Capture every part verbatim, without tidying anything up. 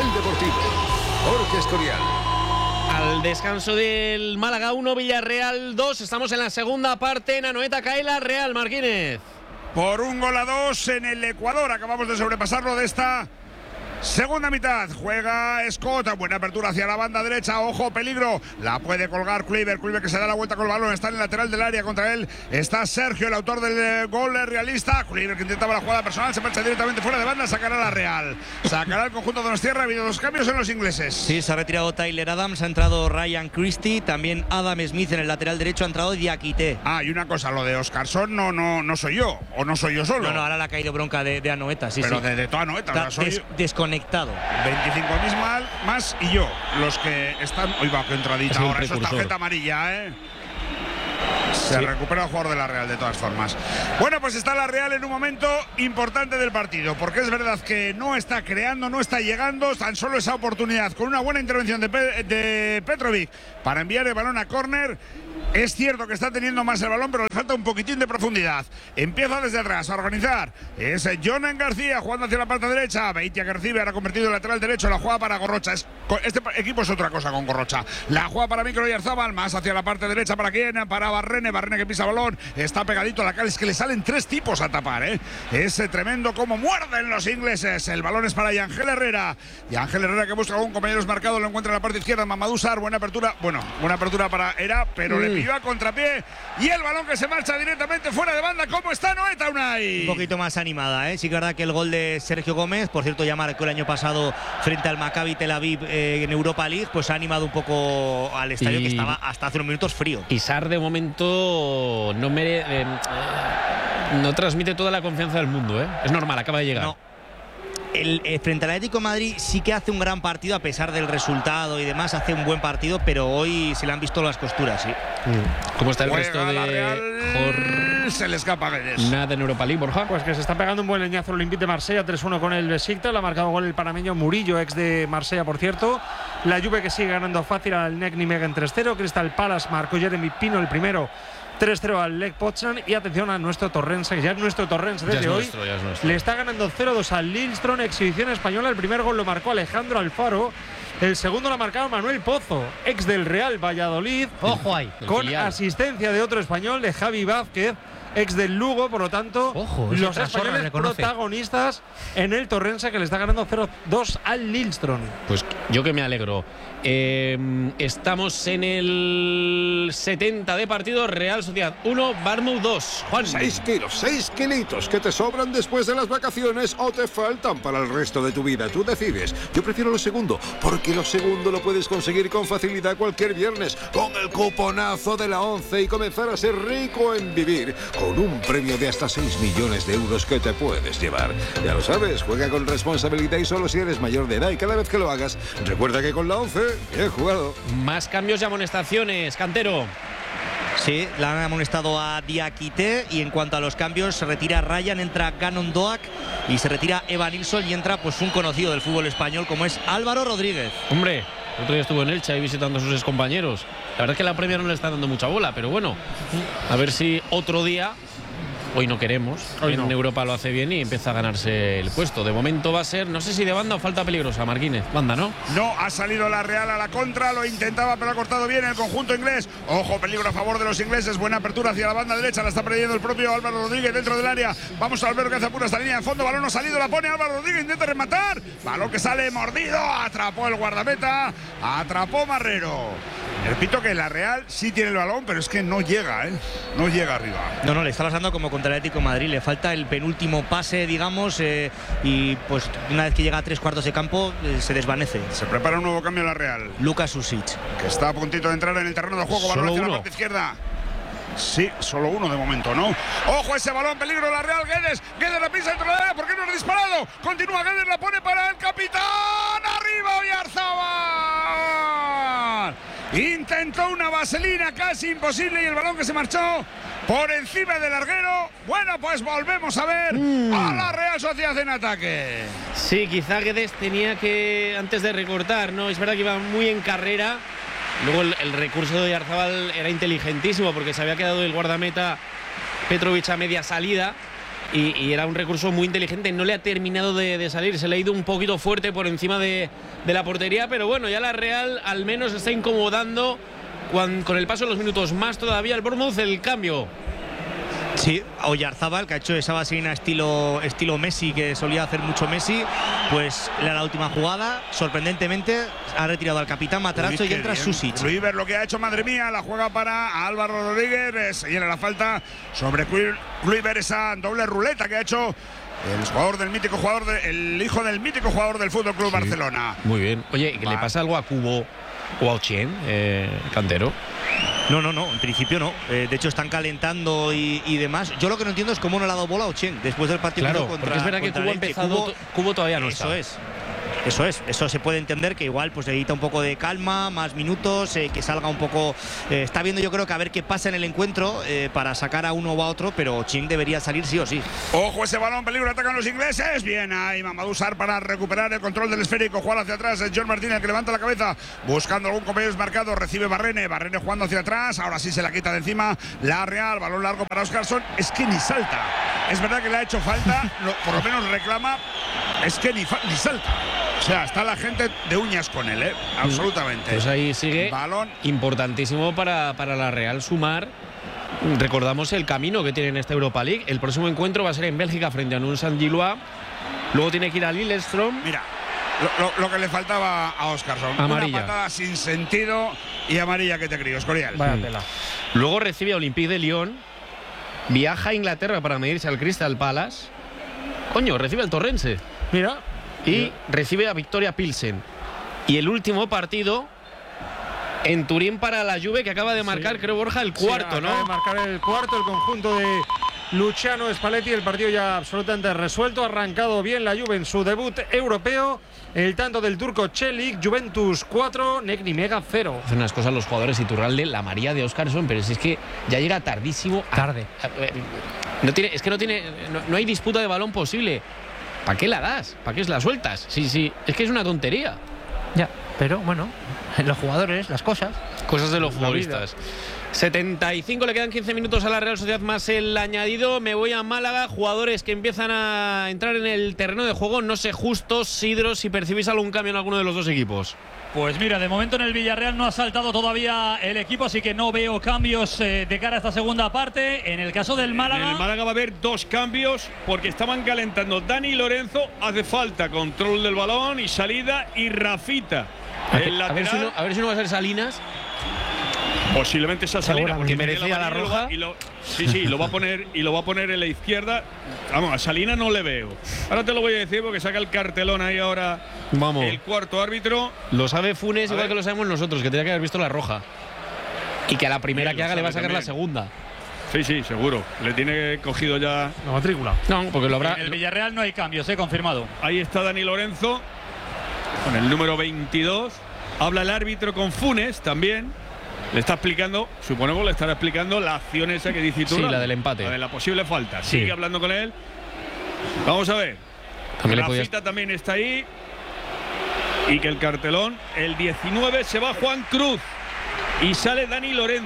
nivel deportivo. Jorge Escorial. Al descanso del Málaga uno, Villarreal dos. Estamos en la segunda parte. En Anoeta cae la Real, Martínez. Por un gol a dos en el Ecuador. Acabamos de sobrepasarlo de esta segunda mitad. Juega Scott, buena apertura hacia la banda derecha, ojo, peligro, la puede colgar Kluivert, Kluivert que se da la vuelta con el balón, está en el lateral del área, contra él está Sergio, el autor del gol realista. Kluivert que intentaba la jugada personal, se marcha directamente fuera de banda, sacará la Real, sacará el conjunto de Donostierra. Ha habido dos cambios en los ingleses. Sí, se ha retirado Tyler Adams, ha entrado Ryan Christie, también Adam Smith en el lateral derecho, ha entrado Diakité. Ah, y una cosa, lo de Oscarson no, no, no soy yo, o no soy yo solo. No, no, ahora le ha caído bronca de, de Anoeta, sí, Pero sí. de, de toda Anoeta, o sea, soy des, desconectado. veinticinco mil más, más y yo, los que están. Uy, va, que entradita ahora, eso es tarjeta amarilla, ¿eh? Se sí. recupera el jugador de la Real de todas formas. Bueno, pues está la Real en un momento importante del partido, porque es verdad que no está creando, no está llegando, tan solo esa oportunidad con una buena intervención de, Pe de Petrovic para enviar el balón a córner. Es cierto que está teniendo más el balón, pero le falta un poquitín de profundidad. Empieza desde atrás a organizar. Es Jonan García jugando hacia la parte derecha. Beitia que recibe, ahora convertido en lateral derecho. La juega para Gorrocha. Es, este equipo es otra cosa con Gorrocha. La juega para Micro Oyarzabal, más hacia la parte derecha. ¿Para quién? Para Barrene. Barrene que pisa balón. Está pegadito a la cal. Es que le salen tres tipos a tapar, ¿eh? Es tremendo como muerden los ingleses. El balón es para Yangel Herrera. Yangel Herrera que busca a un compañero marcado. Lo encuentra en la parte izquierda. Mamadou Sarr. Buena apertura. Bueno, buena apertura para Era, pero mm. le a contrapié y el balón que se marcha directamente fuera de banda. ¿Cómo está Anoeta, Unai? Un poquito más animada, ¿eh? Sí que es verdad que el gol de Sergio Gómez, por cierto ya marcó el año pasado frente al Maccabi Tel Aviv eh, en Europa League, pues ha animado un poco al estadio y, que estaba hasta hace unos minutos frío. Y Sarr de momento no mere, eh, no transmite toda la confianza del mundo, ¿eh? Es normal, acaba de llegar. No. El, el, frente al Atlético de Madrid sí que hace un gran partido a pesar del resultado y demás, hace un buen partido, pero hoy se le han visto las costuras, sí. Mm. ¿Cómo está el Juega resto de Jor... Se le escapa Guedes. Nada en Europa League, Borja. Pues que se está pegando un buen leñazo el Olympique de Marsella, tres uno con el Besiktas, le ha marcado gol el panameño Murillo, ex de Marsella, por cierto. La Juve que sigue ganando fácil al N E C Nijmegen tres cero, Crystal Palace marcó Jeremy Pino el primero, tres cero al Lech Poznan, y atención a nuestro Torrense, que ya es nuestro Torrense desde hoy. Nuestro, ya es nuestro. Le está ganando cero dos al Lillestrøm, exhibición española. El primer gol lo marcó Alejandro Alfaro. El segundo lo ha marcado Manuel Pozo, ex del Real Valladolid. Ojo ahí. Con asistencia de otro español, de Javi Vázquez, ex del Lugo. Por lo tanto, Ojo, los españoles protagonistas en el Torrense, que le está ganando cero dos al Lillestrøm. Pues yo que me alegro. Eh, estamos en el setenta de partido. Real Sociedad uno, Bournemouth dos. Juan. seis kilos, seis kilitos que te sobran después de las vacaciones o te faltan para el resto de tu vida. Tú decides. Yo prefiero lo segundo, porque lo segundo lo puedes conseguir con facilidad cualquier viernes con el cuponazo de la once y comenzar a ser rico en vivir con un premio de hasta seis millones de euros que te puedes llevar. Ya lo sabes, juega con responsabilidad y solo si eres mayor de edad, y cada vez que lo hagas, recuerda que con la once bien jugado. Más cambios y amonestaciones, Cantero. Sí, le han amonestado a Diakité, y en cuanto a los cambios, se retira Ryan, entra Gannon Doak y se retira Evan Nilsson y entra pues un conocido del fútbol español como es Álvaro Rodríguez. Hombre, el otro día estuvo en Elche ahí visitando a sus excompañeros. La verdad es que la Premier no le está dando mucha bola, pero bueno, a ver si otro día. Hoy no queremos, hoy en no. Europa lo hace bien y empieza a ganarse el puesto. De momento va a ser, no sé si de banda o falta peligrosa, Martínez. Banda, ¿no? No, ha salido la Real a la contra, lo intentaba pero ha cortado bien el conjunto inglés. Ojo, peligro a favor de los ingleses, buena apertura hacia la banda derecha, la está perdiendo el propio Álvaro Rodríguez dentro del área. Vamos a Alberto que hace apura esta línea de fondo, balón no ha salido, la pone Álvaro Rodríguez, intenta rematar. Balón que sale mordido, atrapó el guardameta, atrapó Marrero. Repito que la Real sí tiene el balón, pero es que no llega, ¿eh? No llega arriba. No, no, le está pasando como contra el Atlético de Madrid. Le falta el penúltimo pase, digamos, eh, y pues una vez que llega a tres cuartos de campo, eh, se desvanece. Se prepara un nuevo cambio en la Real. Lucas Susic, que está a puntito de entrar en el terreno de juego. Balón hacia la parte izquierda. Sí, solo uno de momento, ¿no? ¡Ojo ese balón! ¡Peligro la Real! ¡Guedes! ¡Guedes la pisa dentro de la área! ¿Por qué no ha disparado? Continúa Guedes, la pone para el capitán. ¡Arriba Oyarzabal! Intentó una vaselina casi imposible y el balón que se marchó por encima del larguero. Bueno, pues volvemos a ver mm. a la Real Sociedad en ataque. Sí, quizá Guedes tenía que, antes de recortar, ¿no? Es verdad que iba muy en carrera. Luego el, el recurso de Oyarzabal era inteligentísimo porque se había quedado el guardameta Petrovic a media salida y, y era un recurso muy inteligente. No le ha terminado de, de salir, se le ha ido un poquito fuerte por encima de, de la portería, pero bueno, ya la Real al menos está incomodando con, con el paso de los minutos. Más todavía el Bournemouth, el cambio. Sí, Oyarzábal, que ha hecho esa vaselina estilo, estilo Messi, que solía hacer mucho Messi, pues era la última jugada. Sorprendentemente ha retirado al capitán Matarazzo y entra Susic. Kluivert lo que ha hecho, madre mía, la juega para Álvaro Rodríguez. Se llena la falta sobre Kluivert, esa doble ruleta que ha hecho el jugador del mítico jugador, de, el hijo del mítico jugador del Fútbol Club sí, Barcelona. Muy bien. Oye, ¿le pasa algo a Cubo o a Ochien, eh, Cantero? No, no, no, en principio no. Eh, de hecho, están calentando y, y demás. Yo lo que no entiendo es cómo no le ha dado bola a Ochien después del partido claro, contra. Porque es verdad que Cubo ha empezado, Cubo, Cubo todavía no eso está. es. Eso es, eso se puede entender que igual pues necesita un poco de calma, más minutos, eh, que salga un poco. Eh, está viendo, yo creo que a ver qué pasa en el encuentro eh, para sacar a uno o a otro, pero Ching debería salir sí o sí. Ojo, ese balón, peligro, atacan los ingleses. Bien ahí Mamadou Sarr para recuperar el control del esférico, jugar hacia atrás. Es John Martínez que levanta la cabeza buscando algún compañero marcado. Recibe Barrene, Barrene jugando hacia atrás. Ahora sí se la quita de encima la Real. Balón largo para Óscarson. Es que ni salta. Es verdad que le ha hecho falta, lo, por lo menos reclama. Es que ni, ni salta. O sea, está la gente de uñas con él, ¿eh? Absolutamente. Pues ahí sigue. Balón. Importantísimo para, para la Real sumar. Recordamos el camino que tiene en esta Europa League. El próximo encuentro va a ser en Bélgica frente a Union Saint-Gilloise. Luego tiene que ir a Lillestrøm. Mira, lo, lo, lo que le faltaba a Óscarson. Amarilla. Una patada sin sentido y amarilla que te crío, Escorial. Vaya tela. Luego recibe a Olympique de Lyon. Viaja a Inglaterra para medirse al Crystal Palace. Coño, recibe al Torrense. Mira. Y Mira. recibe a Victoria Pilsen. Y el último partido en Turín para la Juve, que acaba de marcar, sí. creo, Borja, el cuarto, sí, ¿no? Acaba de marcar el cuarto, el conjunto de Luciano Spalletti. El partido ya absolutamente resuelto. Ha arrancado bien la Juve en su debut europeo. El tanto del turco Çelik, Juventus cuatro, Negni Mega cero. Hacen unas cosas los jugadores, Iturralde, la María de Óscarson, pero si es que ya llega tardísimo. A, Tarde. A, a, no tiene, es que no tiene, no, no hay disputa de balón posible. ¿Para qué la das? ¿Para qué la sueltas? Sí, sí, es que es una tontería. Ya, pero bueno, los jugadores, las cosas. Cosas de los futbolistas. setenta y cinco, le quedan quince minutos a la Real Sociedad más el añadido. Me voy a Málaga, jugadores que empiezan a entrar en el terreno de juego. No sé justos, Sidro, si percibís algún cambio en alguno de los dos equipos. Pues mira, de momento en el Villarreal no ha saltado todavía el equipo, así que no veo cambios eh, de cara a esta segunda parte. En el caso del Málaga… En el Málaga va a haber dos cambios porque estaban calentando Dani Lorenzo, hace falta control del balón y salida, y Rafita, el a, lateral. ver si no, a ver si no va a ser Salinas. Posiblemente esa salida porque merecía la, la roja. Y lo, sí, sí, lo va a poner y lo va a poner en la izquierda. Vamos, a Salinas no le veo. Ahora te lo voy a decir porque saca el cartelón ahí ahora. Vamos. El cuarto árbitro. Lo sabe Funes a igual ver. que lo sabemos nosotros, que tenía que haber visto la roja. Y que a la primera sí, que haga le va a sacar también. la segunda. Sí, sí, seguro. Le tiene cogido ya la matrícula. No, porque lo habrá. En el Villarreal no hay cambios, he eh, confirmado. Ahí está Dani Lorenzo con el número veintidós. Habla el árbitro con Funes también. Le está explicando, suponemos que le estará explicando la acción esa que dice tú. Sí, la del empate. La de la posible falta. Sí. Sigue hablando con él. Vamos a ver. También la le podías... cita también está ahí. Y que el cartelón, el diecinueve, se va Juan Cruz. Y sale Dani Lorenzo.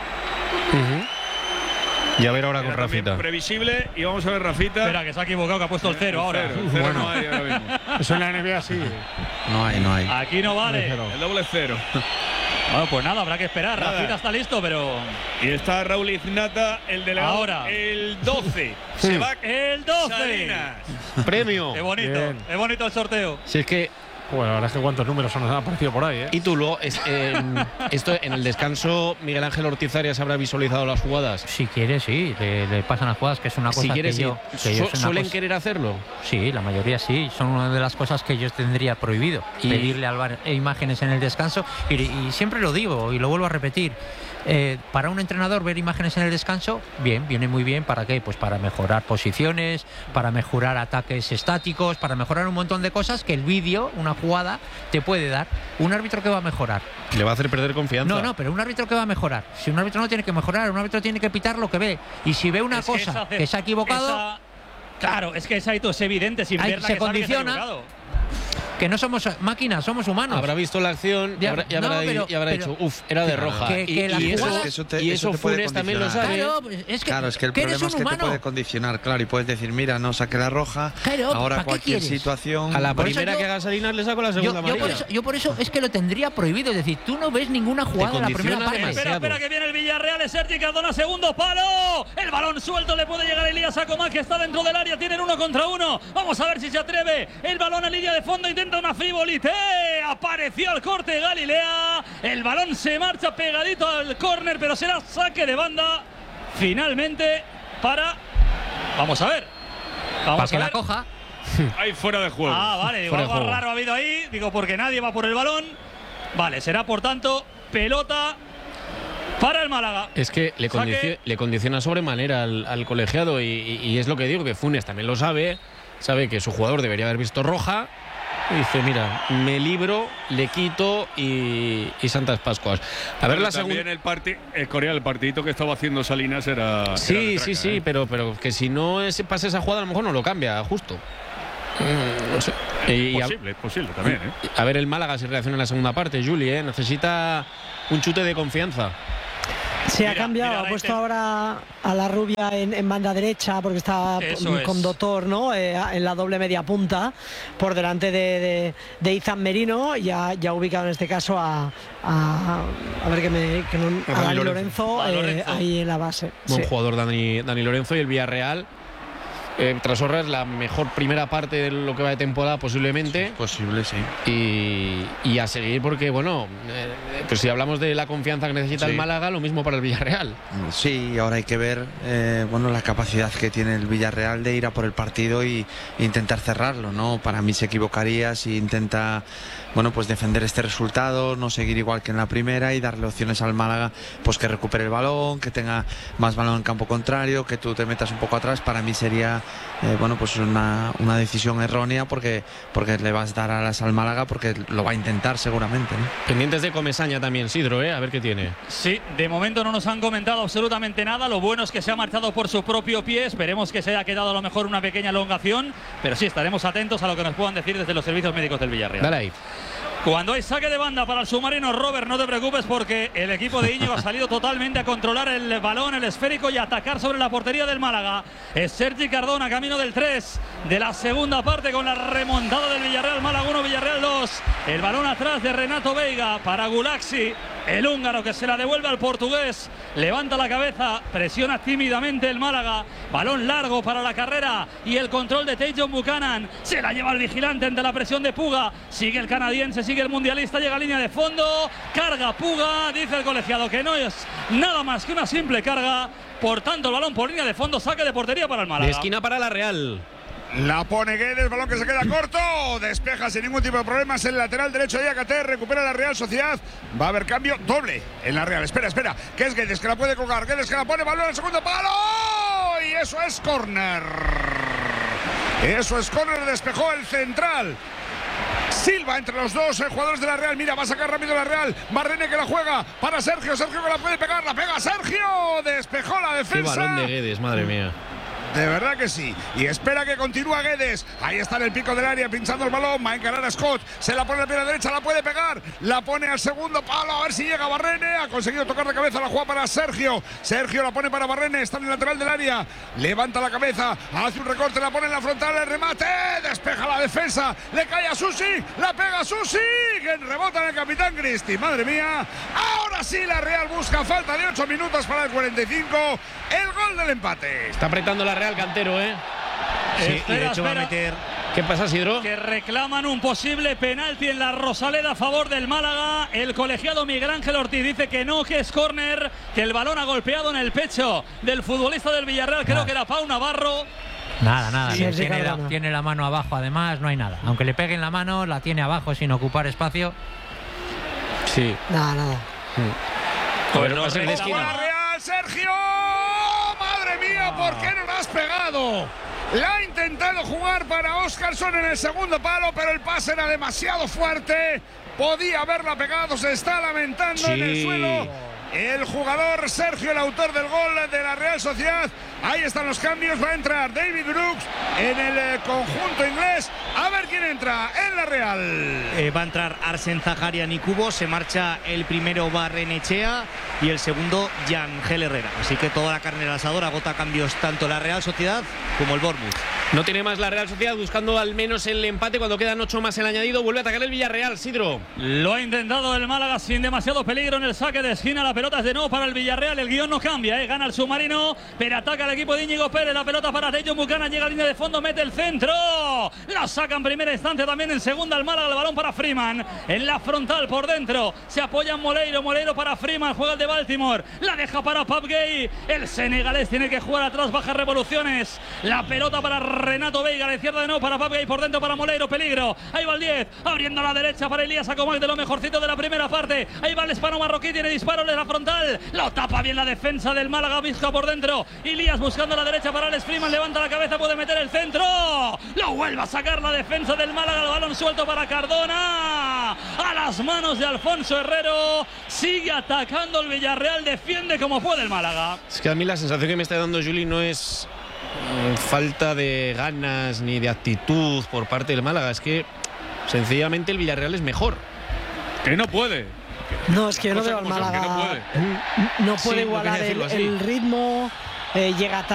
Uh-huh. Y a ver ahora con Rafita. Previsible. Y vamos a ver Rafita. Espera, que se ha equivocado, que ha puesto el cero ahora. Cero, el cero Bueno. no hay ahora mismo. Eso en la N B A sí. No hay, no hay. Aquí no vale. El doble cero. Bueno, pues nada, habrá que esperar. Nada. Rafita está listo, pero… Y está Raúl Iznata, el delegado. Ahora. El doce. Se va ¡El doce! Salinas. Premio. ¡Qué bonito! Bien. ¡Qué bonito el sorteo! Si es que. Bueno, la verdad es que cuántos números han aparecido por ahí, ¿eh? Y tú luego, es, eh, esto en el descanso, Miguel Ángel Ortiz Arias habrá visualizado las jugadas. Si quiere, sí, le, le pasan las jugadas, que es una cosa Si quieres, que yo… sí. que yo Su- es una ¿Suelen cosa- querer hacerlo? Sí, la mayoría sí. Son una de las cosas que yo tendría prohibido. Y- Pedirle al V A R imágenes en el descanso. Y, y siempre lo digo y lo vuelvo a repetir. Eh, para un entrenador ver imágenes en el descanso, bien, viene muy bien. ¿Para qué? Pues para mejorar posiciones, para mejorar ataques estáticos, para mejorar un montón de cosas que el vídeo, una jugada, te puede dar. Un árbitro que va a mejorar. Le va a hacer perder confianza. No, no, pero un árbitro que va a mejorar. Si un árbitro no tiene que mejorar, un árbitro tiene que pitar lo que ve. Y si ve una Es que cosa esa hace- que se ha equivocado… esa- Claro, es que esa es evidente, sin Ahí verla se que sabe que se ha condiciona. equivocado. que no somos máquinas, somos humanos. Habrá visto la acción y Ya, habrá, y no, habrá, pero- y habrá pero- dicho, uff, era de roja. que- y que las y eso, jugadas- eso te- y eso eso te puede Funes también lo condicionar. sabe. Claro, pues es que, Claro, es que el que eres problema es un que te humano. puede condicionar, claro, y puedes decir, mira, no saqué la roja, Claro, ahora ¿para qué cualquier quieres? situación… A la Por eso primera yo- que haga Salinas le saco la Yo, segunda yo por amarilla. eso, yo por eso es que lo tendría prohibido. Es decir, tú no ves ninguna jugada en la primera condiciona parte. demasiado. Espera, espera, que viene el Villarreal. Es Sergi Cardona, segundo palo. El balón suelto, le puede llegar Elías Acomán, que está dentro del área. Tienen uno contra uno. Vamos a ver si se atreve. El balón a línea de fondo, intenta una frivolité. Apareció el corte de Galilea. El balón se marcha pegadito al córner, pero será saque de banda. Finalmente para. Vamos a ver. Vamos Para a que ver. la coja. Ahí fuera de juego. Ah, vale, digo, Fuera de algo juego. raro ha habido ahí. Digo, porque nadie va por el balón. Vale, será por tanto pelota para el Málaga. Es que le, Saque. condici- le condiciona sobremanera al, al colegiado y, y- y es lo que digo, que Funes también lo sabe, sabe que su jugador debería haber visto roja y dice, mira, me libro, le quito y, y Santas Pascuas. A ver Pero la también segunda. el parti el Corea, el partidito que estaba haciendo Salinas era… era Sí, de sí, traca, sí, ¿eh? pero, pero que si no es, pasa esa jugada, a lo mejor no lo cambia, justo. Mm, no sé. Y a, Posible, es posible también, ¿eh? a ver el Málaga si reacciona en la segunda parte, Juli, ¿eh? Necesita un chute de confianza. Se ha Mira, cambiado, mira, ha la puesto inter- ahora a la rubia en, en banda derecha porque está Eso con, es. con Dotor, ¿no? Eh, en la doble media punta, por delante de, de, de Izan Merino, ya, ya ubicado en este caso a, a, a ver que me que no- a Dani Dani Lorenzo. Lorenzo, A eh, Lorenzo. ahí en la base. Buen Sí. jugador Dani, Dani Lorenzo y el Villarreal. Eh, Trasorra es la mejor primera parte de lo que va de temporada posiblemente Posible, sí. y, y a seguir porque bueno, eh, pues si hablamos de la confianza que necesita Sí. el Málaga, lo mismo para el Villarreal. Sí, ahora hay que ver eh, bueno, la capacidad que tiene el Villarreal de ir a por el partido y e intentar cerrarlo, ¿no? Para mí se equivocaría si intenta, bueno, pues defender este resultado, no seguir igual que en la primera y darle opciones al Málaga, pues que recupere el balón, que tenga más balón en campo contrario, que tú te metas un poco atrás. Para mí sería eh, bueno, pues una, una decisión errónea porque, porque le vas a dar alas al Málaga porque lo va a intentar seguramente, ¿no? Pendientes de Comesaña también, Sidro, ¿eh? A ver qué tiene. Sí, de momento no nos han comentado absolutamente nada. Lo bueno es que se ha marchado por su propio pie. Esperemos que se haya quedado a lo mejor una pequeña elongación. Pero sí, estaremos atentos a lo que nos puedan decir desde los servicios médicos del Villarreal. Dale ahí. Cuando hay saque de banda para el submarino, Robert, no te preocupes porque el equipo de Íñigo ha salido totalmente a controlar el balón, el esférico y a atacar sobre la portería del Málaga. Es Sergi Cardona, camino del tres de la segunda parte con la remontada del Villarreal. Málaga uno, Villarreal dos. El balón atrás de Renato Veiga para Gulaxi, el húngaro que se la devuelve al portugués. Levanta la cabeza, presiona tímidamente el Málaga. Balón largo para la carrera y el control de Tajon Buchanan. Se la lleva el vigilante ante la presión de Puga. Sigue el canadiense, sigue el mundialista, llega a línea de fondo. Carga Puga, dice el colegiado que no es nada más que una simple carga. Por tanto, el balón por línea de fondo, saque de portería para el Málaga. De esquina para la Real. La pone Guedes, balón que se queda corto, despeja sin ningún tipo de problemas el lateral derecho de Iacaté, recupera la Real Sociedad, va a haber cambio doble en la Real. Espera, espera, que es Guedes que la puede colgar, Guedes que la pone, balón al segundo palo y eso es córner. Eso es córner, despejó el central. Silva entre los dos eh, jugadores de la Real. Mira, va a sacar rápido la Real. Barrene que la juega para Sergio. Sergio que la puede pegar. La pega Sergio. Despejó la Qué defensa. balón de Guedes, madre mía. De verdad que sí. Y espera que continúa Guedes. Ahí está en el pico del área, pinchando el balón. Va a encarar a Scott. Se la pone a la pierna derecha, la puede pegar. La pone al segundo palo. A ver si llega Barrene. Ha conseguido tocar de cabeza la jugada para Sergio. Sergio la pone para Barrene. Está en el lateral del área. Levanta la cabeza. Hace un recorte. La pone en la frontal. El remate. Despeja la defensa. Le cae a Susi. La pega a Susi. Que rebota en el capitán Cristi. Madre mía. Ahora sí la Real busca. Falta de ocho minutos para el cuarenta y cinco. El gol del empate. Está apretando la Real, Cantero, ¿eh? Sí, y de Espera, hecho va a espera. meter. ¿Qué pasa, Sidro? Que reclaman un posible penalti en la Rosaleda a favor del Málaga. El colegiado Miguel Ángel Ortiz dice que no, que es córner, que el balón ha golpeado en el pecho del futbolista del Villarreal, creo Nada. que era Pau Navarro. Nada, nada. Sí, tiene, sí, la, Cardona. tiene la mano abajo, además, no hay nada. Aunque le peguen la mano, la tiene abajo sin ocupar espacio. Sí. Nada, nada. A ver, no va a ser de reclama. esquina. ¡Buena Real, Sergio! ¡Madre mía! ¿Por qué no la has pegado? La ha intentado jugar para Óscarson en el segundo palo, pero el pase era demasiado fuerte. Podía haberla pegado, se está lamentando en el Sí. suelo. el jugador Sergio, el autor del gol de la Real Sociedad. Ahí están los cambios. Va a entrar David Brooks en el eh, conjunto inglés. A ver quién entra en la Real. Eh, va a entrar Arsen Zaharian y Cubo. Se marcha el primero Barrenechea y el segundo Yangel Herrera. Así que toda la carne al asador, agota cambios tanto la Real Sociedad como el Bournemouth. No tiene más la Real Sociedad, buscando al menos el empate cuando quedan ocho más el añadido. Vuelve a atacar el Villarreal, Sidro. Lo ha intentado el Málaga sin demasiado peligro en el saque de esquina. La pelota es de nuevo para el Villarreal. El guión no cambia, ¿eh? Gana el submarino, pero ataca el equipo de Íñigo Pérez. La pelota para Tejo Bucana, llega a línea de fondo, mete el centro. La saca en primera instancia, también en segunda el Málaga. El balón para Freeman. En la frontal por dentro se apoya en Moleiro. Moleiro para Freeman, juega el de Baltimore. La deja para Pape Gueye. El senegalés tiene que jugar atrás, bajas revoluciones. La pelota para Renato Veiga, la izquierda de nuevo para Pape Gueye, por dentro para Moleiro, peligro. Ahí va el diez, abriendo a la derecha para Elías Acomac, de lo mejorcito de la primera parte. Ahí va el hispano marroquí, tiene disparo de la frontal. Lo tapa bien la defensa del Málaga, Vizca por dentro. Elías buscando a la derecha para Alex Freeman, levanta la cabeza, puede meter el centro. Lo vuelve a sacar la defensa del Málaga, el balón suelto para Cardona. A las manos de Alfonso Herrero. Sigue atacando el Villarreal, defiende como puede el Málaga. Es que a mí la sensación que me está dando Juli no es eh, falta de ganas ni de actitud por parte del Málaga, es que sencillamente el Villarreal es mejor. Que no puede. No, es que yo no veo al Málaga. No puede, no puede sí, igualar el, el, el ritmo, eh, llega tarde.